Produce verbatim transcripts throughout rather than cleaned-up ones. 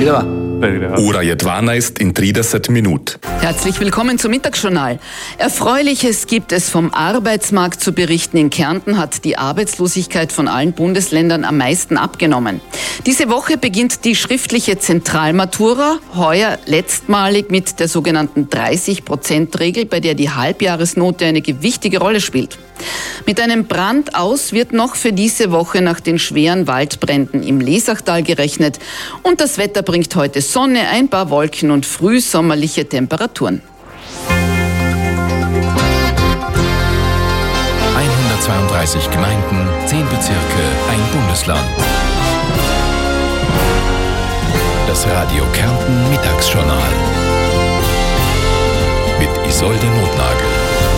Videla. Ura jedvana ist in trideset minut. Herzlich willkommen zum Mittagsjournal. Erfreuliches gibt es vom Arbeitsmarkt zu berichten. In Kärnten hat die Arbeitslosigkeit von allen Bundesländern am meisten abgenommen. Diese Woche beginnt die schriftliche Zentralmatura, heuer letztmalig mit der sogenannten dreißig Prozent Regel, bei der die Halbjahresnote eine gewichtige Rolle spielt. Mit einem Brand aus wird noch für diese Woche nach den schweren Waldbränden im Lesachtal gerechnet. Und das Wetter bringt heute Sonne, ein paar Wolken und frühsommerliche Temperaturen. hundertzweiunddreißig Gemeinden, zehn Bezirke, ein Bundesland. Das Radio Kärnten Mittagsjournal mit Isolde Notnagel.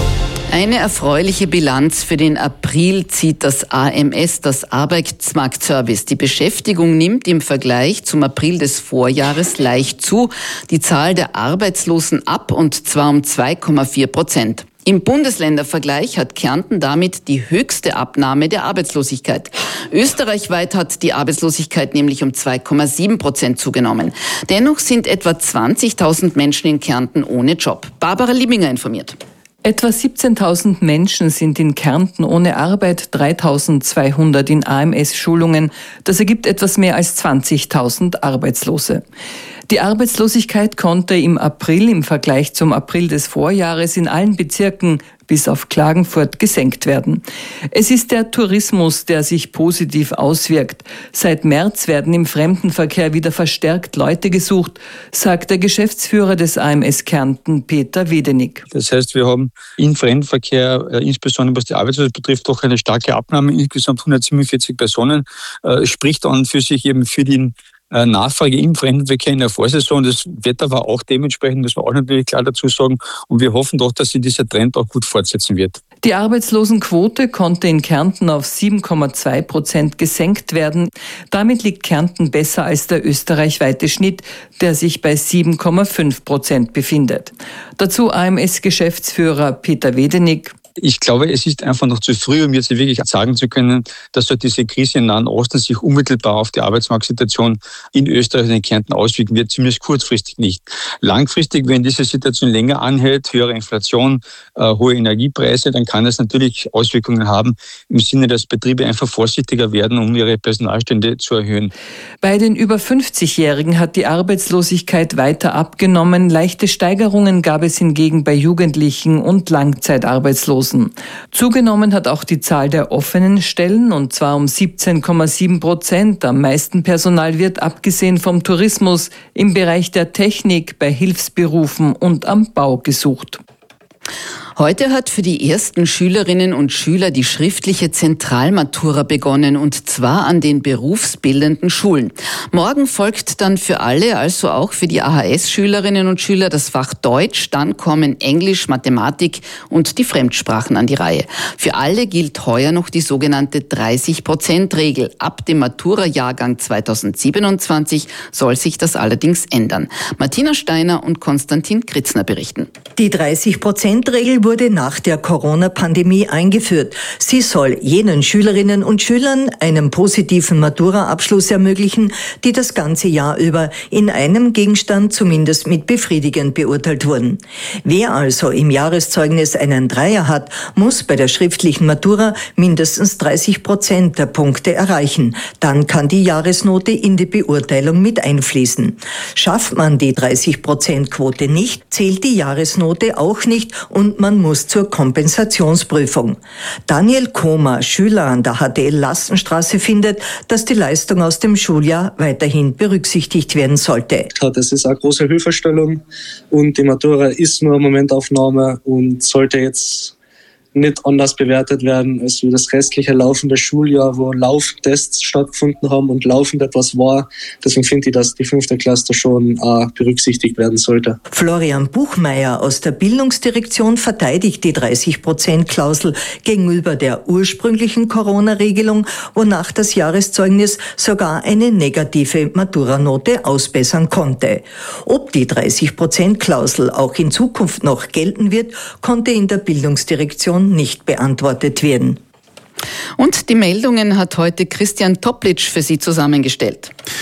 Eine erfreuliche Bilanz für den April zieht das A M S, das Arbeitsmarktservice. Die Beschäftigung nimmt im Vergleich zum April des Vorjahres leicht zu. Die Zahl der Arbeitslosen ab, und zwar um zwei Komma vier Prozent. Im Bundesländervergleich hat Kärnten damit die höchste Abnahme der Arbeitslosigkeit. Österreichweit hat die Arbeitslosigkeit nämlich um zwei Komma sieben Prozent zugenommen. Dennoch sind etwa zwanzigtausend Menschen in Kärnten ohne Job. Barbara Liebinger informiert. Etwa siebzehntausend Menschen sind in Kärnten ohne Arbeit, dreitausendzweihundert in A M S-Schulungen. Das ergibt etwas mehr als zwanzigtausend Arbeitslose. Die Arbeitslosigkeit konnte im April im Vergleich zum April des Vorjahres in allen Bezirken bis auf Klagenfurt gesenkt werden. Es ist der Tourismus, der sich positiv auswirkt. Seit März werden im Fremdenverkehr wieder verstärkt Leute gesucht, sagt der Geschäftsführer des A M S Kärnten, Peter Wedenig. Das heißt, wir haben im Fremdenverkehr, äh, insbesondere was die Arbeitslosigkeit betrifft, doch eine starke Abnahme, insgesamt hundertsiebenundvierzig Personen, äh, spricht an für sich eben für den Nachfrage im Fremdenverkehr in der Vorsaison. Das Wetter war auch dementsprechend, muss man auch natürlich klar dazu sagen. Und wir hoffen doch, dass sich dieser Trend auch gut fortsetzen wird. Die Arbeitslosenquote konnte in Kärnten auf sieben Komma zwei Prozent gesenkt werden. Damit liegt Kärnten besser als der österreichweite Schnitt, der sich bei sieben Komma fünf Prozent befindet. Dazu A M S-Geschäftsführer Peter Wedenig. Ich glaube, es ist einfach noch zu früh, um jetzt wirklich sagen zu können, dass so diese Krise im Nahen Osten sich unmittelbar auf die Arbeitsmarktsituation in Österreich und in Kärnten auswirken wird, zumindest kurzfristig nicht. Langfristig, wenn diese Situation länger anhält, höhere Inflation, äh, hohe Energiepreise, dann kann es natürlich Auswirkungen haben im Sinne, dass Betriebe einfach vorsichtiger werden, um ihre Personalstände zu erhöhen. Bei den über fünfzigjährigen hat die Arbeitslosigkeit weiter abgenommen. Leichte Steigerungen gab es hingegen bei Jugendlichen und Langzeitarbeitslosen. Zugenommen hat auch die Zahl der offenen Stellen, und zwar um siebzehn Komma sieben Prozent. Am meisten Personal wird, abgesehen vom Tourismus, im Bereich der Technik, bei Hilfsberufen und am Bau gesucht. Heute hat für die ersten Schülerinnen und Schüler die schriftliche Zentralmatura begonnen, und zwar an den berufsbildenden Schulen. Morgen folgt dann für alle, also auch für die A H S-Schülerinnen und Schüler, das Fach Deutsch. Dann kommen Englisch, Mathematik und die Fremdsprachen an die Reihe. Für alle gilt heuer noch die sogenannte dreißig Prozent Regel. Ab dem Matura-Jahrgang zweitausendsiebenundzwanzig soll sich das allerdings ändern. Martina Steiner und Konstantin Kritzner berichten. Die dreißig Prozent Regel wurde nach der Corona-Pandemie eingeführt. Sie soll jenen Schülerinnen und Schülern einen positiven Matura-Abschluss ermöglichen, die das ganze Jahr über in einem Gegenstand zumindest mit befriedigend beurteilt wurden. Wer also im Jahreszeugnis einen Dreier hat, muss bei der schriftlichen Matura mindestens dreißig Prozent der Punkte erreichen. Dann kann die Jahresnote in die Beurteilung mit einfließen. Schafft man die dreißig Prozent Quote nicht, zählt die Jahresnote auch nicht und man muss zur Kompensationsprüfung. Daniel Koma, Schüler an der H D L-Lastenstraße, findet, dass die Leistung aus dem Schuljahr weiterhin berücksichtigt werden sollte. Das ist eine große Hilfestellung und die Matura ist nur eine Momentaufnahme und sollte jetzt nicht anders bewertet werden als wie das restliche laufende Schuljahr, wo Lauftests stattgefunden haben und laufend etwas war. Deswegen finde ich, dass die fünfte Klasse schon äh, berücksichtigt werden sollte. Florian Buchmeier aus der Bildungsdirektion verteidigt die dreißig Prozent Klausel gegenüber der ursprünglichen Corona-Regelung, wonach das Jahreszeugnis sogar eine negative Maturanote ausbessern konnte. Ob die dreißig Prozent Klausel auch in Zukunft noch gelten wird, konnte in der Bildungsdirektion nicht beantwortet werden. Und die Meldungen hat heute Christian Toplitsch für Sie zusammengestellt.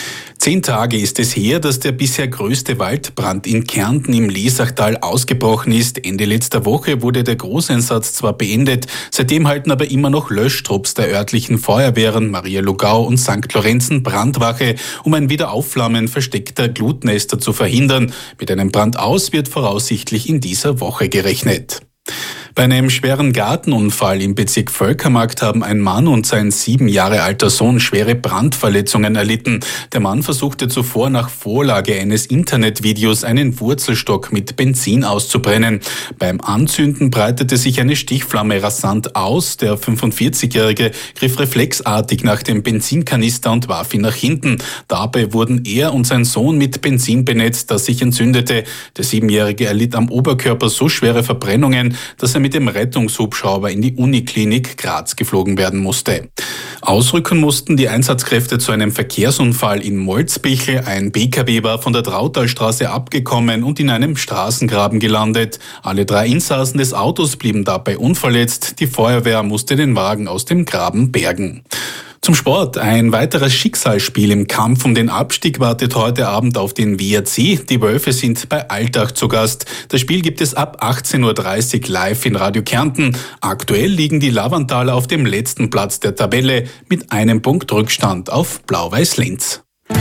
Zehn Tage ist es her, dass der bisher größte Waldbrand in Kärnten im Lesachtal ausgebrochen ist. Ende letzter Woche wurde der Großeinsatz zwar beendet, seitdem halten aber immer noch Löschtrupps der örtlichen Feuerwehren Maria Lugau und Sankt Lorenzen Brandwache, um ein Wiederaufflammen versteckter Glutnester zu verhindern. Mit einem Brandaus wird voraussichtlich in dieser Woche gerechnet. Bei einem schweren Gartenunfall im Bezirk Völkermarkt haben ein Mann und sein sieben Jahre alter Sohn schwere Brandverletzungen erlitten. Der Mann versuchte zuvor nach Vorlage eines Internetvideos einen Wurzelstock mit Benzin auszubrennen. Beim Anzünden breitete sich eine Stichflamme rasant aus. Der fünfundvierzigjährige griff reflexartig nach dem Benzinkanister und warf ihn nach hinten. Dabei wurden er und sein Sohn mit Benzin benetzt, das sich entzündete. Der Siebenjährige erlitt am Oberkörper so schwere Verbrennungen, dass er mit dem Rettungshubschrauber in die Uniklinik Graz geflogen werden musste. Ausrücken mussten die Einsatzkräfte zu einem Verkehrsunfall in Molzbichel. Ein B K W war von der Trautalstraße abgekommen und in einem Straßengraben gelandet. Alle drei Insassen des Autos blieben dabei unverletzt. Die Feuerwehr musste den Wagen aus dem Graben bergen. Zum Sport. Ein weiteres Schicksalsspiel im Kampf um den Abstieg wartet heute Abend auf den W R C. Die Wölfe sind bei Altach zu Gast. Das Spiel gibt es ab achtzehn Uhr dreißig live in Radio Kärnten. Aktuell liegen die Lavantaler auf dem letzten Platz der Tabelle mit einem Punkt Rückstand auf Blau-Weiß Linz.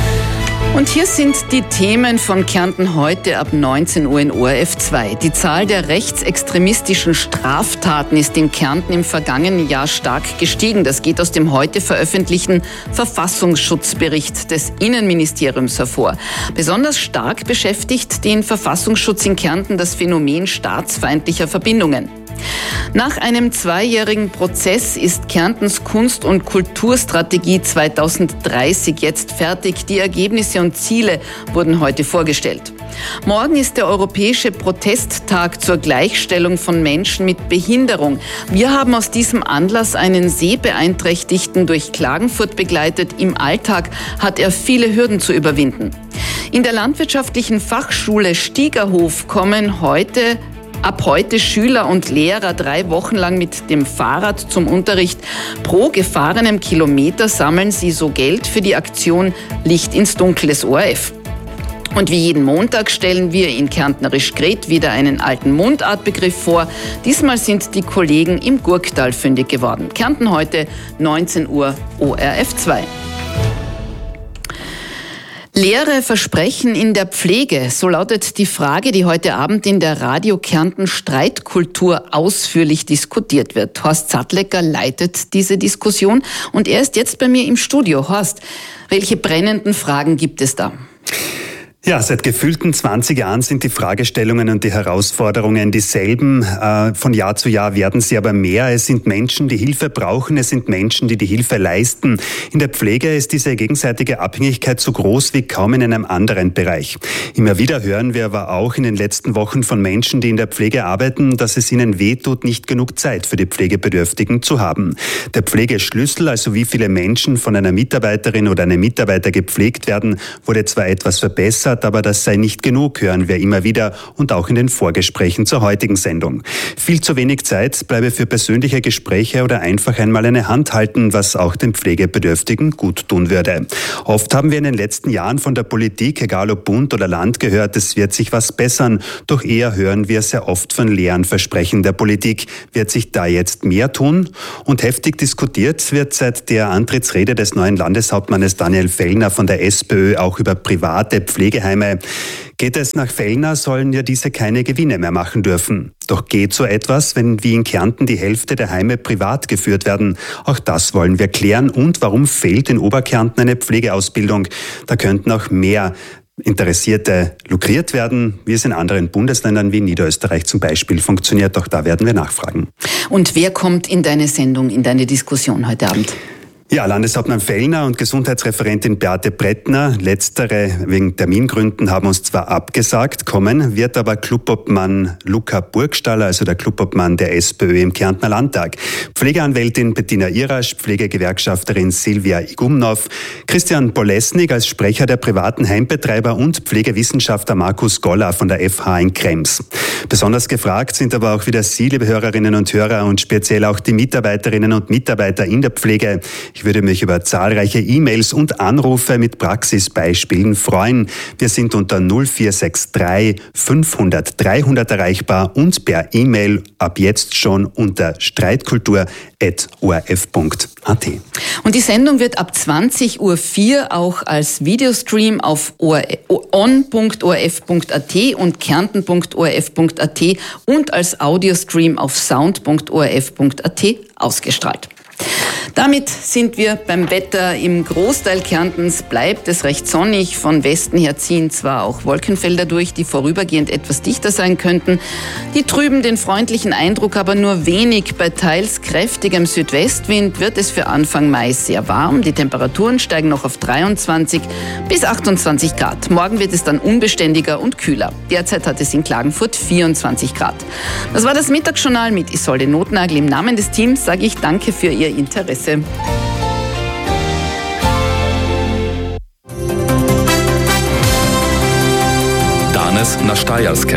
Und hier sind die Themen von Kärnten heute ab neunzehn Uhr in O R F zwei. Die Zahl der rechtsextremistischen Straftaten ist in Kärnten im vergangenen Jahr stark gestiegen. Das geht aus dem heute veröffentlichten Verfassungsschutzbericht des Innenministeriums hervor. Besonders stark beschäftigt den Verfassungsschutz in Kärnten das Phänomen staatsfeindlicher Verbindungen. Nach einem zweijährigen Prozess ist Kärntens Kunst- und Kulturstrategie zweitausenddreißig jetzt fertig. Die Ergebnisse und Ziele wurden heute vorgestellt. Morgen ist der Europäische Protesttag zur Gleichstellung von Menschen mit Behinderung. Wir haben aus diesem Anlass einen Sehbeeinträchtigten durch Klagenfurt begleitet. Im Alltag hat er viele Hürden zu überwinden. In der Landwirtschaftlichen Fachschule Stiegerhof kommen heute Ab heute Schüler und Lehrer drei Wochen lang mit dem Fahrrad zum Unterricht. Pro gefahrenem Kilometer sammeln sie so Geld für die Aktion Licht ins Dunkel des O R F. Und wie jeden Montag stellen wir in Kärntnerisch Gret wieder einen alten Mundartbegriff vor. Diesmal sind die Kollegen im Gurktal fündig geworden. Kärnten heute neunzehn Uhr O R F zwei. Leere Versprechen in der Pflege, so lautet die Frage, die heute Abend in der Radio Kärnten Streitkultur ausführlich diskutiert wird. Horst Zattlecker leitet diese Diskussion und er ist jetzt bei mir im Studio. Horst, welche brennenden Fragen gibt es da? Ja, seit gefühlten zwanzig Jahren sind die Fragestellungen und die Herausforderungen dieselben. Von Jahr zu Jahr werden sie aber mehr. Es sind Menschen, die Hilfe brauchen. Es sind Menschen, die die Hilfe leisten. In der Pflege ist diese gegenseitige Abhängigkeit so groß wie kaum in einem anderen Bereich. Immer wieder hören wir aber auch in den letzten Wochen von Menschen, die in der Pflege arbeiten, dass es ihnen wehtut, nicht genug Zeit für die Pflegebedürftigen zu haben. Der Pflegeschlüssel, also wie viele Menschen von einer Mitarbeiterin oder einem Mitarbeiter gepflegt werden, wurde zwar etwas verbessert, aber das sei nicht genug, hören wir immer wieder und auch in den Vorgesprächen zur heutigen Sendung. Viel zu wenig Zeit bleibe für persönliche Gespräche oder einfach einmal eine Hand halten, was auch den Pflegebedürftigen gut tun würde. Oft haben wir in den letzten Jahren von der Politik, egal ob Bund oder Land, gehört, es wird sich was bessern. Doch eher hören wir sehr oft von leeren Versprechen der Politik. Wird sich da jetzt mehr tun? Und heftig diskutiert wird seit der Antrittsrede des neuen Landeshauptmannes Daniel Fellner von der SPÖ auch über private Pflegeheime. Geht es nach Fellner, sollen ja diese keine Gewinne mehr machen dürfen. Doch geht so etwas, wenn wie in Kärnten die Hälfte der Heime privat geführt werden? Auch das wollen wir klären. Und warum fehlt in Oberkärnten eine Pflegeausbildung? Da könnten auch mehr Interessierte lukriert werden, wie es in anderen Bundesländern wie Niederösterreich zum Beispiel funktioniert. Auch da werden wir nachfragen. Und wer kommt in deine Sendung, in deine Diskussion heute Abend? Ja, Landeshauptmann Fellner und Gesundheitsreferentin Beate Brettner, letztere wegen Termingründen haben uns zwar abgesagt, kommen wird aber Clubobmann Luca Burgstaller, also der Clubobmann der SPÖ im Kärntner Landtag, Pflegeanwältin Bettina Irasch, Pflegegewerkschafterin Silvia Igumnov, Christian Bolesnik als Sprecher der privaten Heimbetreiber und Pflegewissenschaftler Markus Goller von der F H in Krems. Besonders gefragt sind aber auch wieder Sie, liebe Hörerinnen und Hörer, und speziell auch die Mitarbeiterinnen und Mitarbeiter in der Pflege. Ich würde mich über zahlreiche E-Mails und Anrufe mit Praxisbeispielen freuen. Wir sind unter null vier sechs drei fünfhundert dreihundert erreichbar und per E-Mail ab jetzt schon unter streitkultur at o r f punkt a t. Und die Sendung wird ab zwanzig Uhr vier auch als Videostream auf on punkt o r f punkt a t und kärnten punkt o r f punkt a t und als Audiostream auf sound punkt o r f punkt a t ausgestrahlt. Damit sind wir beim Wetter. Im Großteil Kärntens bleibt es recht sonnig. Von Westen her ziehen zwar auch Wolkenfelder durch, die vorübergehend etwas dichter sein könnten. Die trüben den freundlichen Eindruck aber nur wenig. Bei teils kräftigem Südwestwind wird es für Anfang Mai sehr warm. Die Temperaturen steigen noch auf dreiundzwanzig bis achtundzwanzig Grad. Morgen wird es dann unbeständiger und kühler. Derzeit hat es in Klagenfurt vierundzwanzig Grad. Das war das Mittagsjournal mit Isolde Notnagel. Im Namen des Teams sage ich danke für Ihr Interesse. Danes na Štajerskem.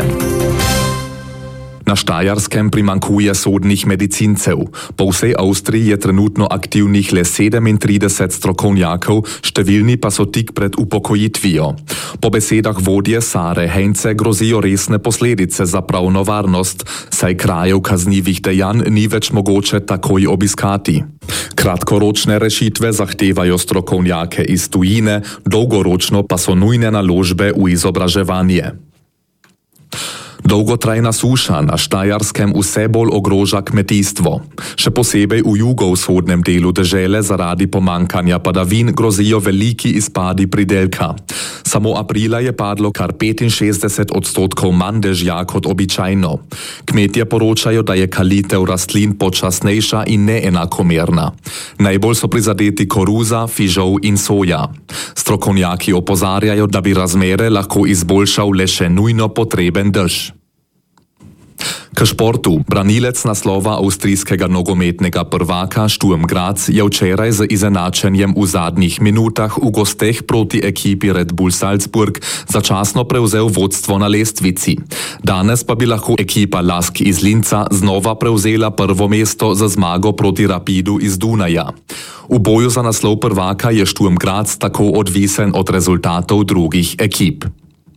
Na Štajerskem primankuje sodnih medicincev. Po vsej Avstriji je trenutno aktivnih le sedemintrideset strokovnjakov, številni pa so tik pred upokojitvijo. Po besedah vodje Sare Heinze grozijo resne posledice za pravno varnost, saj krajev kaznivih dejanj ni več mogoče takoj obiskati. Kratkoročne rešitve zahtevajo strokovnjake iz tujine, dolgoročno pa so nujne naložbe v izobraževanje. Dolgotrajna suša na Štajerskem vse bolj ogroža kmetijstvo. Še posebej v jugovzhodnem delu dežele zaradi pomankanja padavin grozijo veliki izpadi pridelka. Samo aprila je padlo kar petinšestdeset odstotkov manj dežja kot običajno. Kmetje poročajo, da je kalitev rastlin počasnejša in neenakomerna. Najbolj so prizadeti koruza, fižol in soja. Strokovnjaki opozarjajo, da bi razmere lahko izboljšal le še nujno potreben dež. K športu. Branilec naslova avstrijskega nogometnega prvaka Sturm Graz je včeraj z izenačenjem v zadnjih minutah v gosteh proti ekipi Red Bull Salzburg začasno prevzel vodstvo na lestvici. Danes pa bi lahko ekipa Lask iz Linza znova prevzela prvo mesto za zmago proti Rapidu iz Dunaja. V boju za naslov prvaka je Sturm Graz tako odvisen od rezultatov drugih ekip.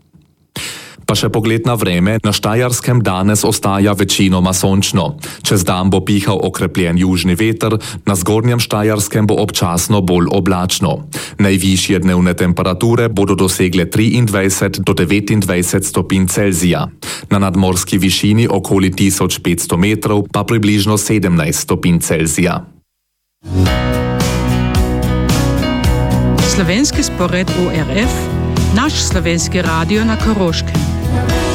Pa še pogled na vreme. Na Štajerskem danes ostaja večinoma sončno. Čez dan bo pihal okrepljen južni veter, na zgornjem Štajerskem bo občasno bolj oblačno. Najvišje dnevne temperature bodo dosegle triindvajset do devetindvajset stopinj Celzija. Na nadmorski višini okoli tisoč petsto metrov pa približno sedemnajst stopinj Celzija. Slovenski spored O R F, naš slovenski radio na Koroškem.